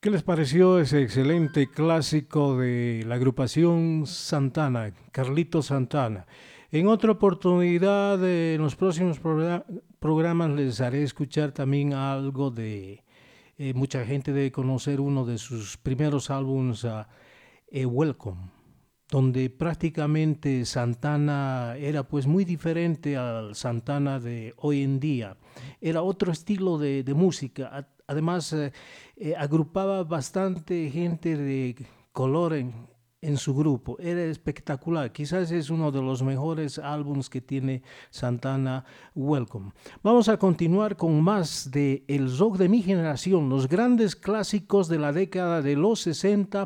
¿Qué les pareció ese excelente clásico de la agrupación Santana, Carlito Santana? En otra oportunidad, en los próximos programas les haré escuchar también algo de, mucha gente debe conocer uno de sus primeros álbumes, Welcome, donde prácticamente Santana era pues muy diferente al Santana de hoy en día. Era otro estilo de música. Además, agrupaba bastante gente de color en su grupo. Era espectacular. Quizás es uno de los mejores álbumes que tiene Santana, Welcome. Vamos a continuar con más de el rock de mi generación, los grandes clásicos de la década de los 60,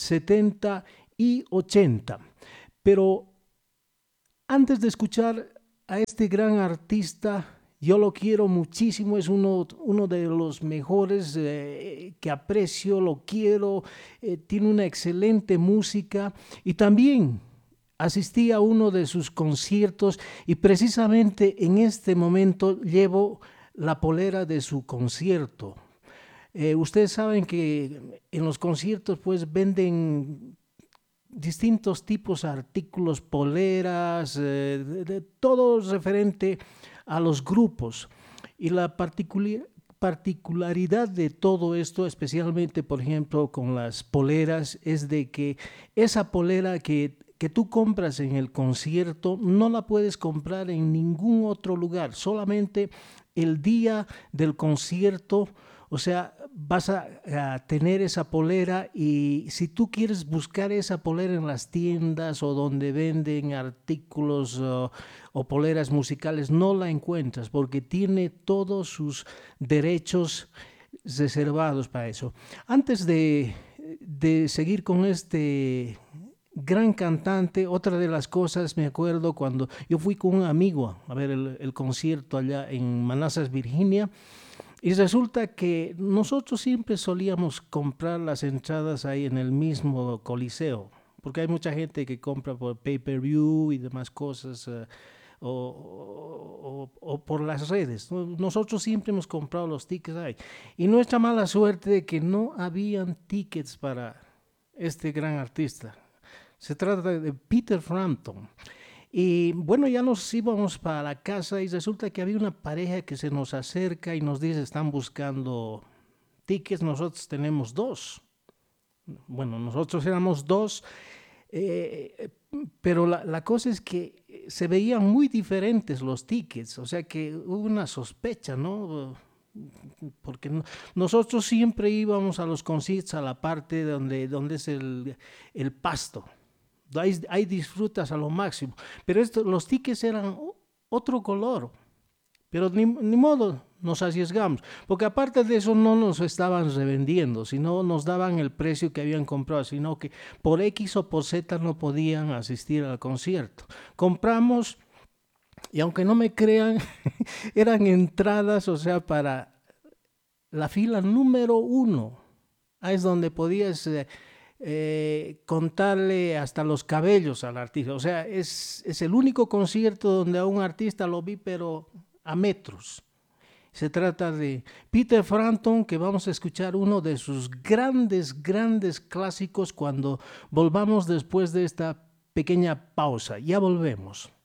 70 y 80. Pero antes de escuchar a este gran artista, yo lo quiero muchísimo, es uno de los mejores que aprecio, lo quiero, tiene una excelente música y también asistí a uno de sus conciertos y precisamente en este momento llevo la polera de su concierto. Ustedes saben que en los conciertos pues venden distintos tipos de artículos, poleras, de todo referente a los grupos. Y la particularidad de todo esto, especialmente por ejemplo con las poleras, es de que esa polera que tú compras en el concierto no la puedes comprar en ningún otro lugar, solamente el día del concierto. O sea, vas a tener esa polera y si tú quieres buscar esa polera en las tiendas o donde venden artículos o poleras musicales, no la encuentras porque tiene todos sus derechos reservados para eso. Antes de seguir con este gran cantante, otra de las cosas, me acuerdo cuando yo fui con un amigo a ver el concierto allá en Manassas, Virginia, y resulta que nosotros siempre solíamos comprar las entradas ahí en el mismo coliseo, porque hay mucha gente que compra por pay-per-view y demás cosas, o por las redes, ¿no? Nosotros siempre hemos comprado los tickets ahí. Y nuestra mala suerte de que no habían tickets para este gran artista. Se trata de Peter Frampton. Y bueno, ya nos íbamos para la casa y resulta que había una pareja que se nos acerca y nos dice, están buscando tickets, nosotros tenemos dos. Bueno, nosotros éramos dos, eh, pero la cosa es que se veían muy diferentes los tickets, o sea que hubo una sospecha, ¿no? Porque nosotros siempre íbamos a los conciertos a la parte donde es el pasto. Ahí disfrutas a lo máximo. Pero los tickets eran otro color. Pero ni modo, nos arriesgamos. Porque aparte de eso no nos estaban revendiendo, sino nos daban el precio que habían comprado, sino que por X o por Z no podían asistir al concierto. Compramos, y aunque no me crean, eran entradas, o sea, para la fila número 1. Ahí es donde podías contarle hasta los cabellos al artista. O sea, es el único concierto donde a un artista lo vi, pero a metros. Se trata de Peter Frampton, que vamos a escuchar uno de sus grandes, grandes clásicos cuando volvamos después de esta pequeña pausa. Ya volvemos.